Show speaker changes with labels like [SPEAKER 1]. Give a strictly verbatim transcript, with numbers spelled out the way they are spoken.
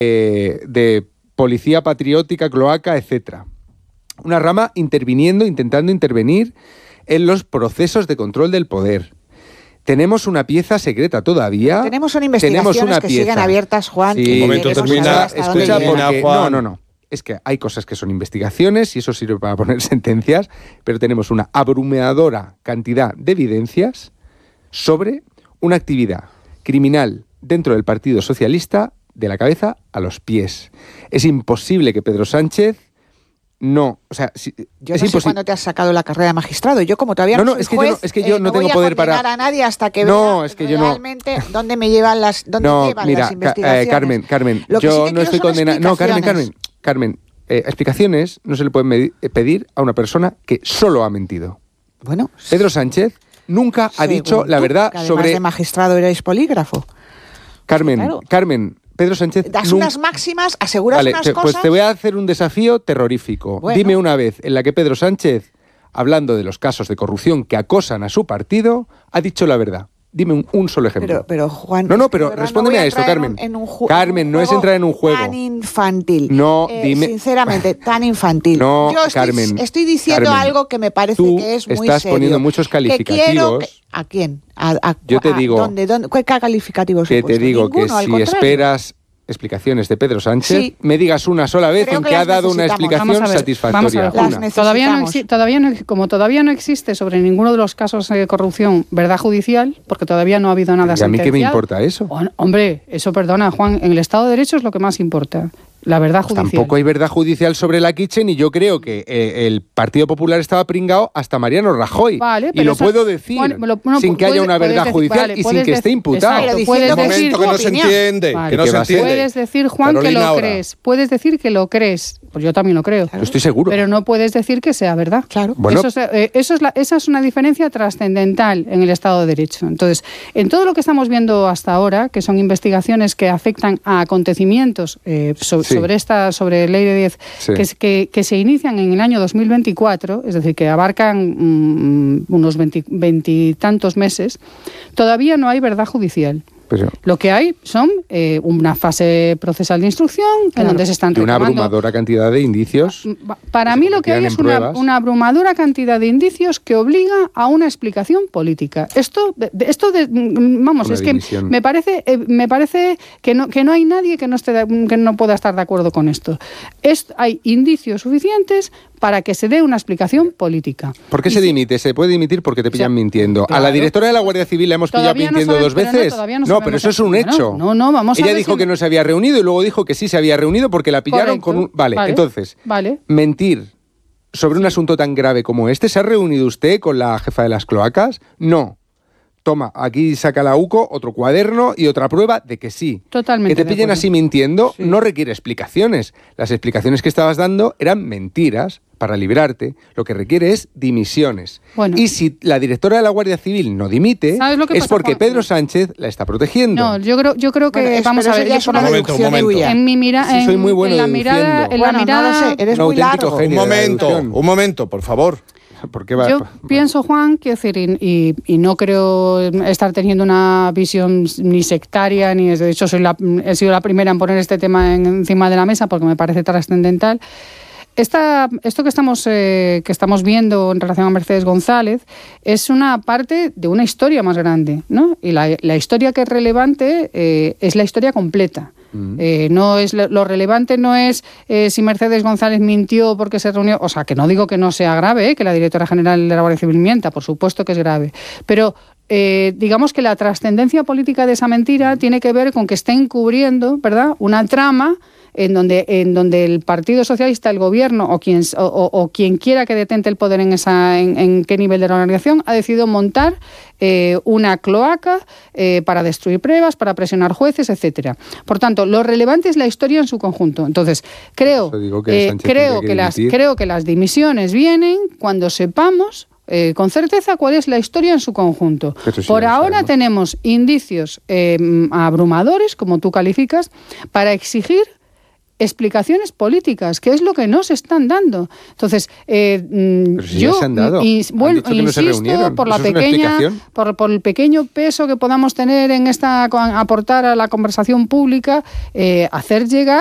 [SPEAKER 1] eh, de policía patriótica, cloaca, etcétera. Una rama interviniendo, intentando intervenir en los procesos de control del poder. Tenemos una pieza secreta todavía.
[SPEAKER 2] Tenemos una investigaciones
[SPEAKER 1] tenemos una
[SPEAKER 2] que
[SPEAKER 1] pieza.
[SPEAKER 2] siguen abiertas, Juan.
[SPEAKER 1] Sí,
[SPEAKER 2] que
[SPEAKER 3] un momento, termina.
[SPEAKER 1] Escucha,
[SPEAKER 3] termina,
[SPEAKER 1] porque,
[SPEAKER 3] Juan.
[SPEAKER 1] no, no, no. Es que hay cosas que son investigaciones y eso sirve para poner sentencias, pero tenemos una abrumadora cantidad de evidencias sobre una actividad criminal dentro del Partido Socialista de la cabeza a los pies. Es imposible que Pedro Sánchez no, o sea, si,
[SPEAKER 2] yo
[SPEAKER 1] es
[SPEAKER 2] no
[SPEAKER 1] imposible.
[SPEAKER 2] sé cuándo te has sacado la carrera de magistrado. Yo como todavía
[SPEAKER 1] no,
[SPEAKER 2] no,
[SPEAKER 1] no,
[SPEAKER 2] soy
[SPEAKER 1] es que
[SPEAKER 2] juez,
[SPEAKER 1] yo no, es que yo
[SPEAKER 2] eh,
[SPEAKER 1] no
[SPEAKER 2] no
[SPEAKER 1] tengo
[SPEAKER 2] voy
[SPEAKER 1] poder
[SPEAKER 2] a condenar
[SPEAKER 1] para
[SPEAKER 2] a nadie hasta que
[SPEAKER 1] no,
[SPEAKER 2] vea
[SPEAKER 1] es que yo
[SPEAKER 2] realmente no. dónde me llevan las, dónde
[SPEAKER 1] no,
[SPEAKER 2] llevan
[SPEAKER 1] mira,
[SPEAKER 2] las investigaciones.
[SPEAKER 1] Eh, Carmen, Carmen,
[SPEAKER 2] Lo que
[SPEAKER 1] yo
[SPEAKER 2] sí que
[SPEAKER 1] no estoy condenando. No, Carmen, Carmen, Carmen, eh, explicaciones no se le pueden medir, eh, pedir a una persona que solo ha mentido.
[SPEAKER 2] Bueno,
[SPEAKER 1] Pedro Sánchez nunca ha dicho la
[SPEAKER 2] tú,
[SPEAKER 1] verdad
[SPEAKER 2] que además
[SPEAKER 1] sobre.
[SPEAKER 2] de magistrado erais polígrafo.
[SPEAKER 1] Carmen,
[SPEAKER 2] Claro.
[SPEAKER 1] Carmen, Pedro Sánchez.
[SPEAKER 2] Das
[SPEAKER 1] nunca...
[SPEAKER 2] unas máximas, aseguras
[SPEAKER 1] Vale,
[SPEAKER 2] unas
[SPEAKER 1] te,
[SPEAKER 2] cosas.
[SPEAKER 1] pues te voy a hacer un desafío terrorífico.
[SPEAKER 2] Bueno.
[SPEAKER 1] Dime una vez en la que Pedro Sánchez, hablando de los casos de corrupción que acosan a su partido, ha dicho la verdad. Dime un, un solo ejemplo.
[SPEAKER 2] Pero, pero Juan,
[SPEAKER 1] no, no,
[SPEAKER 2] es que
[SPEAKER 1] pero
[SPEAKER 2] de verdad
[SPEAKER 1] respóndeme
[SPEAKER 2] no voy
[SPEAKER 1] a esto,
[SPEAKER 2] entrar
[SPEAKER 1] Carmen.
[SPEAKER 2] En un, en un ju-
[SPEAKER 1] Carmen,
[SPEAKER 2] un
[SPEAKER 1] no es
[SPEAKER 2] juego
[SPEAKER 1] entrar en un juego.
[SPEAKER 2] Tan infantil.
[SPEAKER 1] No,
[SPEAKER 2] Eh,
[SPEAKER 1] dime.
[SPEAKER 2] Sinceramente, tan infantil.
[SPEAKER 1] No,
[SPEAKER 2] Yo estoy,
[SPEAKER 1] Carmen,
[SPEAKER 2] estoy diciendo
[SPEAKER 1] Carmen,
[SPEAKER 2] algo que me parece
[SPEAKER 1] tú
[SPEAKER 2] que es muy
[SPEAKER 1] estás
[SPEAKER 2] serio.
[SPEAKER 1] poniendo muchos
[SPEAKER 2] Que quiero
[SPEAKER 1] calificativos.
[SPEAKER 2] que- ¿A quién? A, a-
[SPEAKER 1] Yo te
[SPEAKER 2] a-
[SPEAKER 1] digo
[SPEAKER 2] ¿dónde, dónde, ¿Qué calificativos he
[SPEAKER 1] Que te
[SPEAKER 2] puesto?
[SPEAKER 1] digo
[SPEAKER 2] Ninguno,
[SPEAKER 1] que
[SPEAKER 2] al
[SPEAKER 1] si
[SPEAKER 2] contrario.
[SPEAKER 1] esperas explicaciones de Pedro Sánchez,
[SPEAKER 2] Sí.
[SPEAKER 1] me digas una sola vez
[SPEAKER 2] Creo
[SPEAKER 1] en
[SPEAKER 2] que
[SPEAKER 1] que ha
[SPEAKER 2] las
[SPEAKER 1] dado una
[SPEAKER 2] necesitamos.
[SPEAKER 1] explicación
[SPEAKER 4] Vamos a ver,
[SPEAKER 1] satisfactoria.
[SPEAKER 4] vamos a ver,
[SPEAKER 2] Las
[SPEAKER 1] Una.
[SPEAKER 2] necesitamos.
[SPEAKER 4] Todavía no exi- todavía no, como todavía no existe sobre ninguno de los casos de corrupción verdad judicial, porque todavía no ha habido nada
[SPEAKER 1] ¿Y a mí qué me
[SPEAKER 4] sentenciado.
[SPEAKER 1] importa eso?
[SPEAKER 4] Hom- Hombre, eso perdona, Juan, en el Estado de Derecho es lo que más importa, la verdad
[SPEAKER 1] Pues
[SPEAKER 4] judicial.
[SPEAKER 1] tampoco hay verdad judicial sobre la Kitchen y yo creo que eh, el Partido Popular estaba pringado hasta Mariano Rajoy.
[SPEAKER 4] Vale,
[SPEAKER 1] y
[SPEAKER 4] pero
[SPEAKER 1] lo
[SPEAKER 4] eso-
[SPEAKER 1] puedo decir
[SPEAKER 4] bueno, lo- no,
[SPEAKER 1] sin que
[SPEAKER 4] puede-
[SPEAKER 1] haya una
[SPEAKER 4] puedes
[SPEAKER 1] verdad
[SPEAKER 4] decir-
[SPEAKER 1] judicial
[SPEAKER 4] vale,
[SPEAKER 1] y sin
[SPEAKER 4] puedes
[SPEAKER 1] que esté
[SPEAKER 4] decir-
[SPEAKER 1] imputado.
[SPEAKER 4] exacto,
[SPEAKER 2] Pero
[SPEAKER 4] puedes
[SPEAKER 2] diciendo
[SPEAKER 3] Un
[SPEAKER 4] decir,
[SPEAKER 3] momento, que no se
[SPEAKER 2] opinión.
[SPEAKER 3] entiende,
[SPEAKER 4] Vale.
[SPEAKER 3] que no
[SPEAKER 1] ¿Qué
[SPEAKER 3] se
[SPEAKER 1] va a ser?
[SPEAKER 3] entiende.
[SPEAKER 4] puedes decir, Juan, que
[SPEAKER 3] Carolina,
[SPEAKER 4] lo
[SPEAKER 3] ahora.
[SPEAKER 4] crees. Puedes decir que lo crees. Pues yo también lo creo.
[SPEAKER 1] Yo estoy seguro.
[SPEAKER 4] Pero no puedes decir que sea verdad.
[SPEAKER 2] Claro.
[SPEAKER 1] Bueno.
[SPEAKER 4] Eso, es, eh, eso es la- esa es una diferencia trascendental en el Estado de Derecho. Entonces, en todo lo que estamos viendo hasta ahora, que son investigaciones que afectan a acontecimientos eh, so-
[SPEAKER 1] Sí.
[SPEAKER 4] sobre esta sobre Ley de diez,
[SPEAKER 1] Sí.
[SPEAKER 4] que, es- que, que se inician en el año dos mil veinticuatro, es decir, que abarcan mm, unos veintitantos meses, todavía no hay verdad judicial.
[SPEAKER 1] Pero-
[SPEAKER 4] Lo que hay son eh, una fase procesal de instrucción en donde se están
[SPEAKER 1] y una
[SPEAKER 4] reclamando.
[SPEAKER 1] abrumadora cantidad de indicios.
[SPEAKER 4] Para
[SPEAKER 1] que
[SPEAKER 4] mí
[SPEAKER 1] se
[SPEAKER 4] lo que hay
[SPEAKER 1] convierten
[SPEAKER 4] es
[SPEAKER 1] en
[SPEAKER 4] una,
[SPEAKER 1] pruebas.
[SPEAKER 4] una abrumadora cantidad de indicios que obliga a una explicación política. Esto, de- de- esto de- mm, vamos,
[SPEAKER 1] Una
[SPEAKER 4] es
[SPEAKER 1] dimisión.
[SPEAKER 4] que me parece, eh, me parece que no, que no hay nadie que no esté, de- que no pueda estar de acuerdo con esto. Es, hay indicios suficientes para que se dé una explicación política.
[SPEAKER 1] ¿Por qué
[SPEAKER 4] Y
[SPEAKER 1] se
[SPEAKER 4] si-
[SPEAKER 1] dimite? Se puede dimitir porque te pillan
[SPEAKER 4] O sea,
[SPEAKER 1] mintiendo. A la
[SPEAKER 4] claro.
[SPEAKER 1] directora de la Guardia Civil la hemos pillado
[SPEAKER 4] Todavía no
[SPEAKER 1] mintiendo
[SPEAKER 4] sabe-
[SPEAKER 1] dos
[SPEAKER 4] pero no,
[SPEAKER 1] veces.
[SPEAKER 4] todavía no
[SPEAKER 1] No, pero
[SPEAKER 4] sabemos
[SPEAKER 1] eso es un
[SPEAKER 4] bueno,
[SPEAKER 1] hecho.
[SPEAKER 4] no, no, vamos a
[SPEAKER 1] Ella
[SPEAKER 4] ver
[SPEAKER 1] dijo
[SPEAKER 4] si-
[SPEAKER 1] que no se había reunido y luego dijo que sí se había reunido porque la pillaron
[SPEAKER 4] Correcto.
[SPEAKER 1] con un... Vale,
[SPEAKER 4] Vale.
[SPEAKER 1] entonces,
[SPEAKER 4] Vale.
[SPEAKER 1] mentir sobre un asunto tan grave como este. ¿Se ha reunido usted con la jefa de las cloacas? No. Toma, aquí saca la U C O, otro cuaderno y otra prueba de que sí.
[SPEAKER 4] Totalmente
[SPEAKER 1] Que te
[SPEAKER 4] de
[SPEAKER 1] pillen
[SPEAKER 4] acuerdo.
[SPEAKER 1] así mintiendo
[SPEAKER 4] Sí.
[SPEAKER 1] no requiere explicaciones. Las explicaciones que estabas dando eran mentiras para librarte. Lo que requiere es dimisiones.
[SPEAKER 4] Bueno.
[SPEAKER 1] Y si la directora de la Guardia Civil no dimite,
[SPEAKER 4] ¿Sabes lo que
[SPEAKER 1] es
[SPEAKER 4] pasa,
[SPEAKER 1] porque
[SPEAKER 4] Juan?
[SPEAKER 1] Pedro Sánchez la está protegiendo.
[SPEAKER 4] No, yo creo, yo creo que
[SPEAKER 2] Bueno, es-
[SPEAKER 4] vamos
[SPEAKER 2] pero
[SPEAKER 4] a
[SPEAKER 2] eso
[SPEAKER 4] ver.
[SPEAKER 2] ya
[SPEAKER 4] yo
[SPEAKER 2] es
[SPEAKER 4] por
[SPEAKER 2] una
[SPEAKER 4] lo-
[SPEAKER 3] Un momento, un
[SPEAKER 2] deducción
[SPEAKER 3] momento.
[SPEAKER 2] tuya.
[SPEAKER 4] En mi mira,
[SPEAKER 1] Sí, soy
[SPEAKER 4] en,
[SPEAKER 1] muy bueno
[SPEAKER 4] en la mirada,
[SPEAKER 1] deduciendo.
[SPEAKER 4] en la
[SPEAKER 2] Bueno,
[SPEAKER 4] mirada,
[SPEAKER 2] no lo sé, eres
[SPEAKER 1] Un
[SPEAKER 2] muy
[SPEAKER 1] auténtico
[SPEAKER 2] largo.
[SPEAKER 1] genio.
[SPEAKER 3] Un
[SPEAKER 1] de la
[SPEAKER 3] momento,
[SPEAKER 1] deducción.
[SPEAKER 3] un momento, por favor.
[SPEAKER 1] ¿Por qué va?
[SPEAKER 4] Yo
[SPEAKER 1] Bueno.
[SPEAKER 4] pienso, Juan, quiero decir, y, y- y no creo estar teniendo una visión ni sectaria, ni de hecho soy la, he sido la primera en poner este tema en- encima de la mesa porque me parece trascendental. Esta, esto que estamos, eh, que estamos viendo en relación a Mercedes González es una parte de una historia más grande, ¿no? Y la, la historia que es relevante eh, es la historia completa. Eh, no es lo, lo relevante no es eh, si Mercedes González mintió porque se reunió, o sea, que no digo que no sea grave, eh, que la directora general de la Guardia Civil mienta, por supuesto que es grave, pero eh, digamos que la trascendencia política de esa mentira tiene que ver con que está encubriendo, ¿verdad?, una trama en donde, en donde el Partido Socialista, el gobierno o quien, o, o, o quien quiera que detente el poder en, esa, en, en qué nivel de la organización ha decidido montar eh, una cloaca eh, para destruir pruebas, para presionar jueces, etcétera. Por tanto, lo relevante es la historia en su conjunto. Entonces, creo,
[SPEAKER 1] Por eso digo que
[SPEAKER 4] eh,
[SPEAKER 1] Sánchez
[SPEAKER 4] creo,
[SPEAKER 1] tendría que
[SPEAKER 4] que las,
[SPEAKER 1] dimitir.
[SPEAKER 4] creo que las dimisiones vienen cuando sepamos Eh, con certeza cuál es la historia en su conjunto.
[SPEAKER 1] Eso sí
[SPEAKER 4] Por
[SPEAKER 1] lo
[SPEAKER 4] ahora
[SPEAKER 1] sabemos.
[SPEAKER 4] tenemos indicios eh, abrumadores, como tú calificas, para exigir explicaciones políticas, que es lo que no se están dando. Entonces, eh,
[SPEAKER 1] Pero si
[SPEAKER 4] yo
[SPEAKER 1] ya se han dado.
[SPEAKER 4] y,
[SPEAKER 1] Han
[SPEAKER 4] bueno,
[SPEAKER 1] dicho que no se
[SPEAKER 4] insisto
[SPEAKER 1] reunieron.
[SPEAKER 4] por la
[SPEAKER 1] ¿Eso es una
[SPEAKER 4] pequeña,
[SPEAKER 1] explicación?
[SPEAKER 4] por, por el pequeño peso que podamos tener en esta, aportar a la conversación pública, eh, hacer llegar